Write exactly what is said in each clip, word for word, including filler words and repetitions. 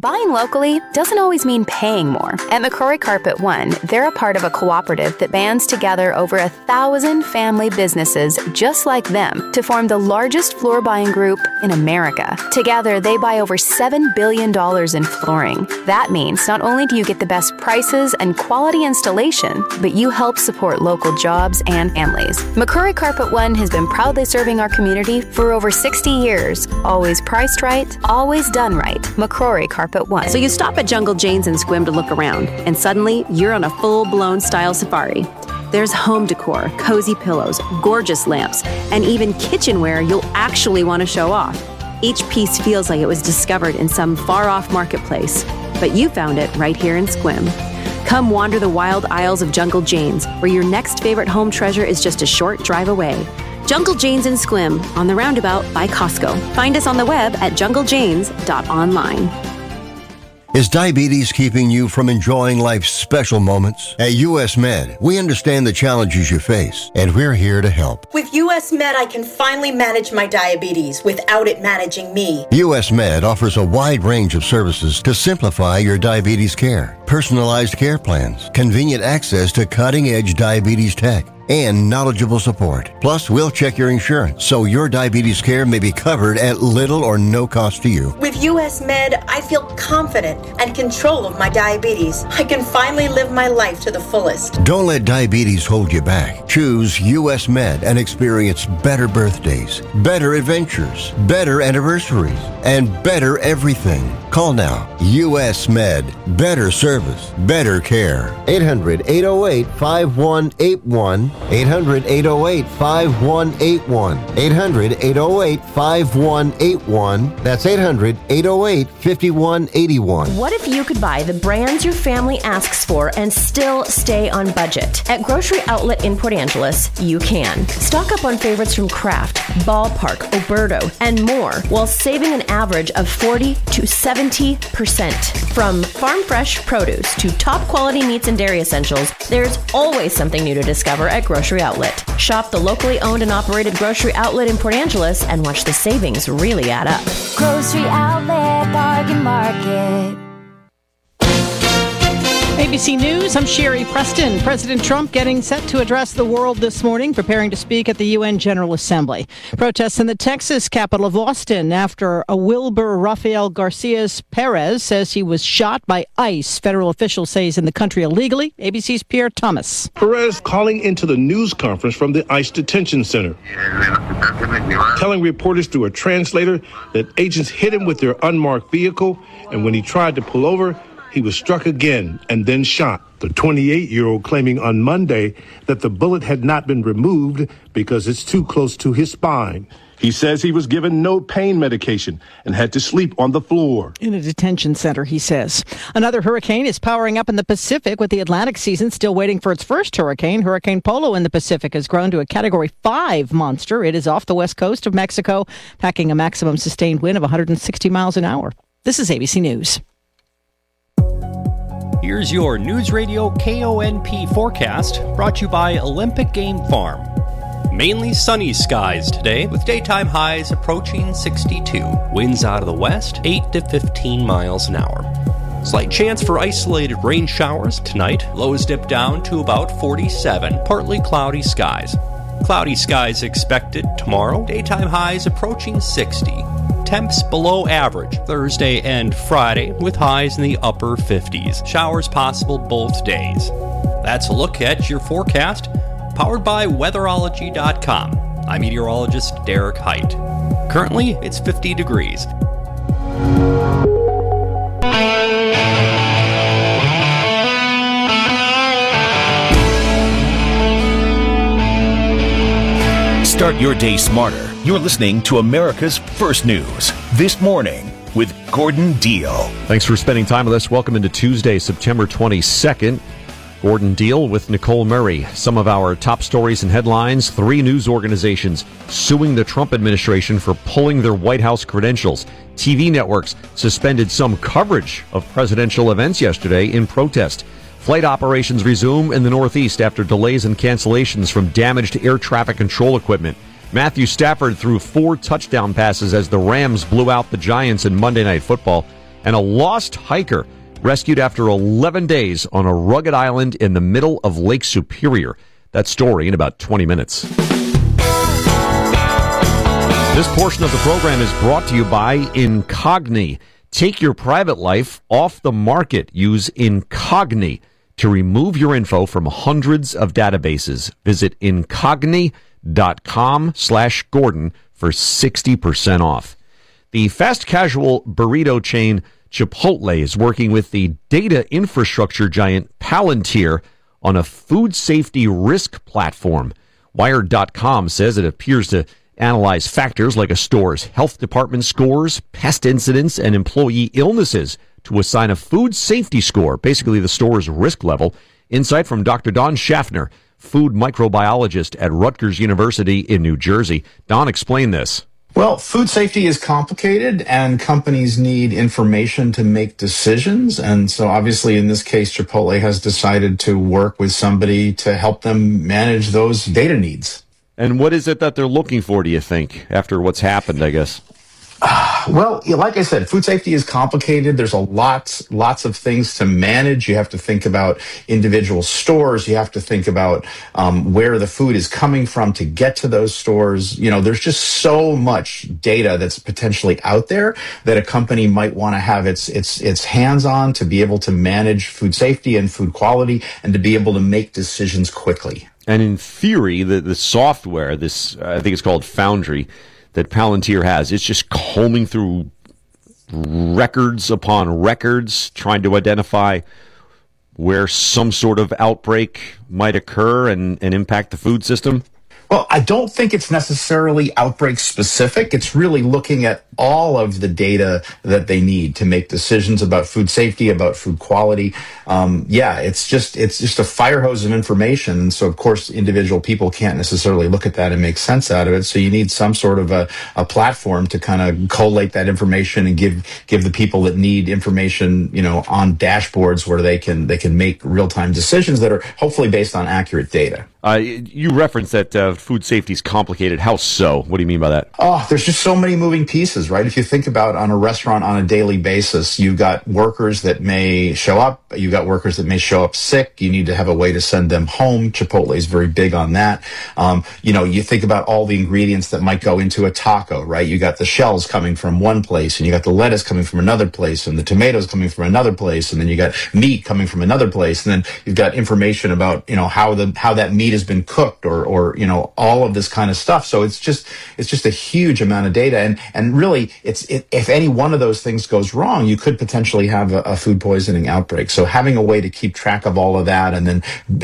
Buying locally doesn't always mean paying more. At McCrory Carpet One, they're a part of a cooperative that bands together over a thousand family businesses just like them to form the largest floor buying group in America. Together, they buy over seven billion dollars in flooring. That means not only do you get the best prices and quality installation, but you help support local jobs and families. McCrory Carpet One has been proudly serving our community for over sixty years. Always priced right, always done right. McCrory Carpet One. So you stop at Jungle Jane's in Sequim to look around, and suddenly you're on a full-blown style safari. There's home decor, cozy pillows, gorgeous lamps, and even kitchenware you'll actually want to show off. Each piece feels like it was discovered in some far-off marketplace, but you found it right here in Sequim. Come wander the wild aisles of Jungle Jane's, where your next favorite home treasure is just a short drive away. Jungle Jane's in Sequim, on the roundabout by Costco. Find us on the web at jungle janes dot online. Is diabetes keeping you from enjoying life's special moments? At U S Med, we understand the challenges you face, and we're here to help. With U S Med, I can finally manage my diabetes without it managing me. U S Med offers a wide range of services to simplify your diabetes care. Personalized care plans, convenient access to cutting-edge diabetes tech, and knowledgeable support. Plus, we'll check your insurance so your diabetes care may be covered at little or no cost to you. With U S Med, I feel confident and control of my diabetes. I can finally live my life to the fullest. Don't let diabetes hold you back. Choose U S Med and experience better birthdays, better adventures, better anniversaries, and better everything. Call now. U S Med. Better service, better care. eight hundred, eight oh eight, five one eight one. eight hundred, eight oh eight, five one eight one. eight hundred, eight oh eight, five one eight one. That's eight hundred, eight oh eight, five one eight one. What if you could buy the brands your family asks for and still stay on budget? At Grocery Outlet in Port Angeles, you can. Stock up on favorites from Kraft, Ballpark, Oberto, and more, while saving an average of forty to seventy percent. From farm fresh produce to top quality meats and dairy essentials, there's always something new to discover at Grocery Outlet. Shop the locally owned and operated Grocery Outlet in Port Angeles and watch the savings really add up. Grocery Outlet Bargain Market. A B C News, I'm Sherry Preston. President Trump getting set to address the world this morning, preparing to speak at the U N General Assembly. Protests in the Texas capital of Austin after a Wilbur Rafael Garcia Perez says he was shot by ICE. Federal officials say he's in the country illegally. A B C's Pierre Thomas. Perez calling into the news conference from the ICE detention center, telling reporters through a translator that agents hit him with their unmarked vehicle, and when he tried to pull over, he was struck again and then shot. The twenty-eight-year-old claiming on Monday that the bullet had not been removed because it's too close to his spine. He says he was given no pain medication and had to sleep on the floor. In a detention center, he says. Another hurricane is powering up in the Pacific, with the Atlantic season still waiting for its first hurricane. Hurricane Polo in the Pacific has grown to a Category five monster. It is off the west coast of Mexico, packing a maximum sustained wind of one hundred sixty miles an hour. This is A B C News. Here's your News Radio K O N P forecast, brought to you by Olympic Game Farm. Mainly sunny skies today, with daytime highs approaching sixty-two. Winds out of the west, eight to fifteen miles an hour. Slight chance for isolated rain showers tonight. Lows dip down to about forty-seven. Partly cloudy skies. Cloudy skies expected tomorrow. Daytime highs approaching sixty. Temps below average Thursday and Friday, with highs in the upper fifties. Showers possible both days. That's a look at your forecast, powered by weatherology dot com. I'm meteorologist Derek Height. Currently, it's fifty degrees. Start your day smarter. You're listening to America's First News This Morning with Gordon Deal. Thanks for spending time with us. Welcome into Tuesday, September twenty-second. Gordon Deal with Nicole Murray. Some of our top stories and headlines. Three news organizations suing the Trump administration for pulling their White House credentials. T V networks suspended some coverage of presidential events yesterday in protest. Flight operations resume in the Northeast after delays and cancellations from damaged air traffic control equipment. Matthew Stafford threw four touchdown passes as the Rams blew out the Giants in Monday Night Football. And a lost hiker rescued after eleven days on a rugged island in the middle of Lake Superior. That story in about twenty minutes. This portion of the program is brought to you by Incogni. Take your private life off the market. Use Incogni to remove your info from hundreds of databases. Visit incogni.com slash Gordon for sixty percent off. The fast casual burrito chain Chipotle is working with the data infrastructure giant Palantir on a food safety risk platform. Wired dot com says it appears to analyze factors like a store's health department scores, pest incidents, and employee illnesses to assign a food safety score, basically the store's risk level. Insight from Doctor Don Schaffner, food microbiologist at Rutgers University in New Jersey. Don, explain this. Well, food safety is complicated, and companies need information to make decisions. And so obviously in this case, Chipotle has decided to work with somebody to help them manage those data needs. And what is it that they're looking for, do you think, after what's happened, I guess? Well, like I said, food safety is complicated. There's a lot, lots of things to manage. You have to think about individual stores. You have to think about um, where the food is coming from to get to those stores. You know, there's just so much data that's potentially out there that a company might want to have its its its hands on to be able to manage food safety and food quality and to be able to make decisions quickly. And in theory, the, the software, this uh, I think it's called Foundry, that Palantir has, it's just combing through records upon records, trying to identify where some sort of outbreak might occur and, and impact the food system? Well, I don't think it's necessarily outbreak specific. It's really looking at all of the data that they need to make decisions about food safety, about food quality. Um, yeah, it's just it's just a fire hose of information. And so, of course, individual people can't necessarily look at that and make sense out of it. So you need some sort of a, a platform to kind of collate that information and give give the people that need information, you know, on dashboards where they can they can make real-time decisions that are hopefully based on accurate data. Uh, you referenced that uh, food safety is complicated. How so? What do you mean by that? Oh, there's just so many moving pieces, right? If you think about on a restaurant on a daily basis, you've got workers that may show up. You've got workers that may show up sick. You need to have a way to send them home. Chipotle is very big on that. Um, you know, you think about all the ingredients that might go into a taco, right? You got the shells coming from one place, and you got the lettuce coming from another place, and the tomatoes coming from another place, and then you got meat coming from another place, and then you've got information about, you know, how the how that meat has been cooked, or or you know, all of this kind of stuff. So it's just it's just a huge amount of data, and and really, it's it, if any one of those things goes wrong, you could potentially have a, a food poisoning outbreak. So having a way to keep track of all of that, and then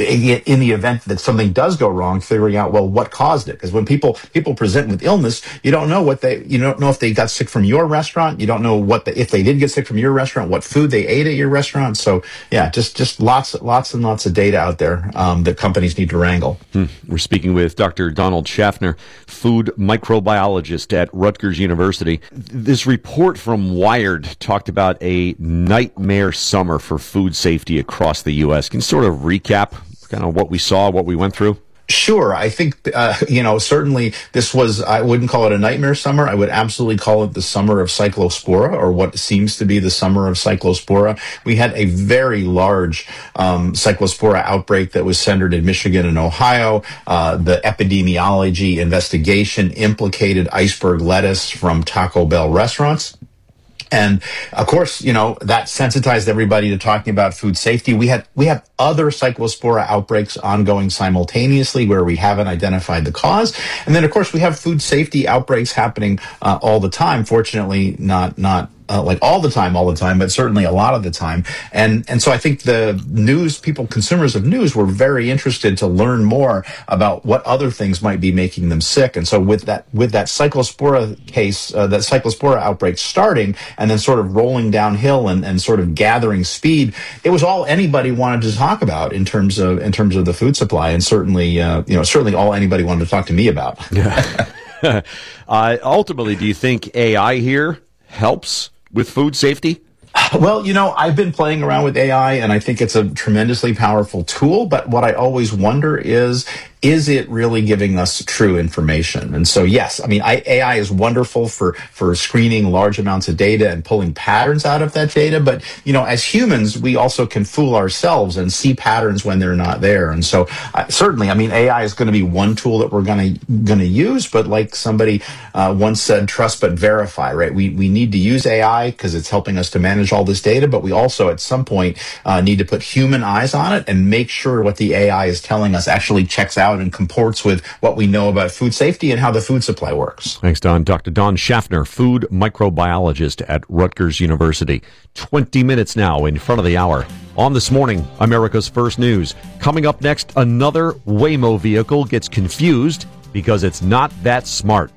in the event that something does go wrong, figuring out, well, what caused it? Because when people people present with illness, you don't know what they you don't know if they got sick from your restaurant. You don't know what the, if they did get sick from your restaurant, what food they ate at your restaurant. So yeah, just just lots lots and lots of data out there um, that companies need to wrangle. Hmm. We're speaking with Doctor Donald Schaffner, food microbiologist at Rutgers University. This report from Wired talked about a nightmare summer for food safety across the U S. Can you sort of recap kind of what we saw, what we went through? Sure. I think, uh, you know, certainly this was, I wouldn't call it a nightmare summer. I would absolutely call it the summer of Cyclospora, or what seems to be the summer of Cyclospora. We had a very large um, Cyclospora outbreak that was centered in Michigan and Ohio. Uh, the epidemiology investigation implicated iceberg lettuce from Taco Bell restaurants. And of course, you know, that sensitized everybody to talking about food safety. We had we have other Cyclospora outbreaks ongoing simultaneously where we haven't identified the cause. And then, of course, we have food safety outbreaks happening uh, all the time. Fortunately, not not Uh, like all the time, all the time, but certainly a lot of the time. And and so I think the news people, consumers of news, were very interested to learn more about what other things might be making them sick. And so with that with that Cyclospora case, uh, that Cyclospora outbreak starting and then sort of rolling downhill and, and sort of gathering speed, it was all anybody wanted to talk about in terms of in terms of the food supply, and certainly uh, you know certainly all anybody wanted to talk to me about. uh, ultimately, do you think A I here helps with food safety? Well, you know, I've been playing around with A I, and I think it's a tremendously powerful tool. But what I always wonder is, is it really giving us true information? And so, yes, I mean, I, A I is wonderful for, for screening large amounts of data and pulling patterns out of that data. But, you know, as humans, we also can fool ourselves and see patterns when they're not there. And so uh, certainly, I mean, A I is going to be one tool that we're going to going to use. But like somebody uh, once said, trust but verify, right? We, we need to use A I because it's helping us to manage all this data. But we also, at some point, uh, need to put human eyes on it and make sure what the A I is telling us actually checks out and comports with what we know about food safety and how the food supply works. Thanks, Don. Doctor Don Schaffner, food microbiologist at Rutgers University. twenty minutes now in front of the hour. On This Morning, America's First News. Coming up next, another Waymo vehicle gets confused because it's not that smart.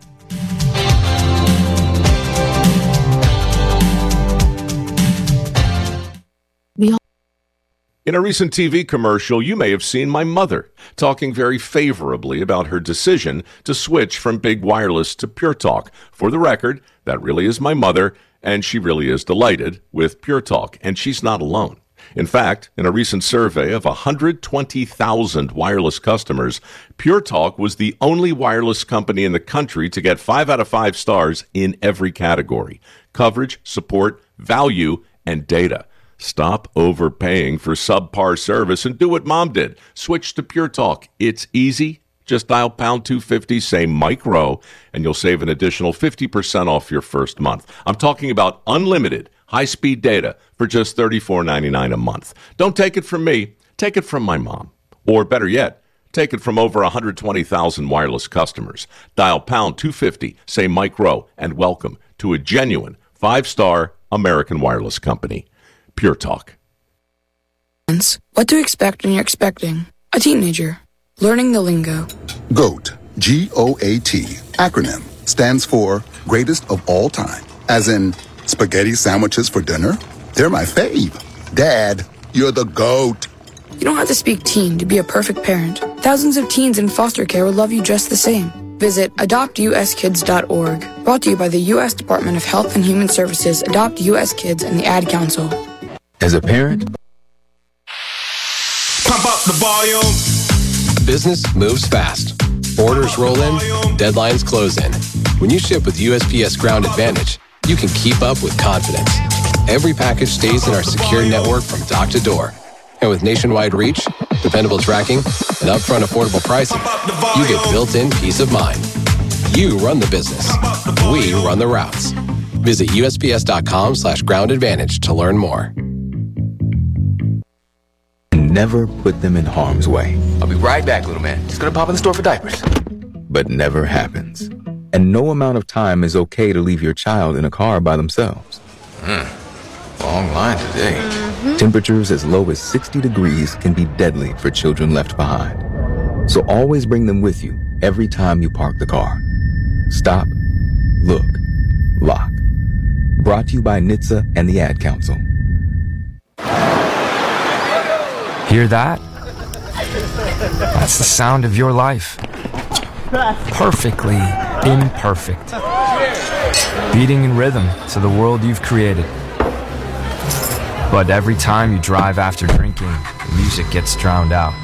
In a recent T V commercial, you may have seen my mother talking very favorably about her decision to switch from big wireless to Pure Talk. For the record, that really is my mother, and she really is delighted with Pure Talk, and she's not alone. In fact, in a recent survey of one hundred twenty thousand wireless customers, Pure Talk was the only wireless company in the country to get five out of five stars in every category: coverage, support, value, and data. Stop overpaying for subpar service and do what Mom did. Switch to Pure Talk. It's easy. Just dial pound two fifty, say Mike Rowe, and you'll save an additional fifty percent off your first month. I'm talking about unlimited high-speed data for just thirty-four ninety-nine a month. Don't take it from me. Take it from my mom. Or better yet, take it from over one hundred twenty thousand wireless customers. Dial pound two fifty, say Mike Rowe, and welcome to a genuine five-star American wireless company. Pure Talk. What to expect when you're expecting a teenager. Learning the lingo. GOAT, G O A T, acronym, stands for greatest of all time. As in, spaghetti sandwiches for dinner? They're my fave. Dad, you're the GOAT. You don't have to speak teen to be a perfect parent. Thousands of teens in foster care would love you just the same. Visit adopt u s kids dot org. Brought to you by the U S Department of Health and Human Services, Adopt U S Kids, and the Ad Council. As a parent, pump up the volume. Business moves fast. Orders roll in, deadlines close in. When you ship with U S P S Ground Advantage, you can keep up with confidence. Every package stays in our secure network from dock to door. And with nationwide reach, dependable tracking, and upfront affordable pricing, you get built-in peace of mind. You run the business. We run the routes. Visit U S P S dot com slash ground advantage to learn more. Never put them in harm's way. I'll be right back, little man. Just gonna pop in the store for diapers. But never happens. And no amount of time is okay to leave your child in a car by themselves. Hmm. Long line today. Mm-hmm. Temperatures as low as sixty degrees can be deadly for children left behind. So always bring them with you every time you park the car. Stop, look, lock. Brought to you by N H T S A and the Ad Council. Hear that? That's the sound of your life. Perfectly imperfect. Beating in rhythm to the world you've created. But every time you drive after drinking, the music gets drowned out.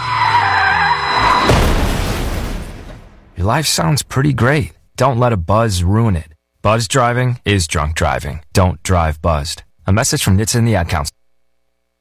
Your life sounds pretty great. Don't let a buzz ruin it. Buzz driving is drunk driving. Don't drive buzzed. A message from N H T S A and the Ad Council.